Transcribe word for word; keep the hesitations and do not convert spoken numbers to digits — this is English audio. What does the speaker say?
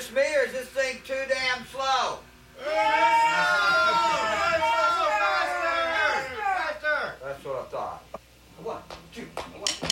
just me, or is this thing too damn slow? Faster! Faster! That's what I thought. One, two, one.